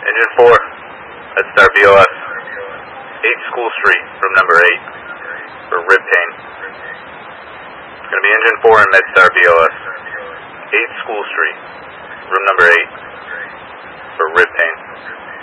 Engine 4, MedStar BOS, 8 School Street, room number 8, for rib pain. It's going to be Engine 4 and MedStar BOS, 8 School Street, room number 8, for rib pain.